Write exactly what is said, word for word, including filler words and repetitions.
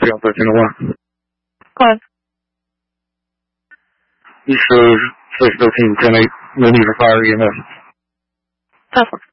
Three one thirteen one. Go ahead. East Road, six thirteen ten eight. No need for fire E M S. That's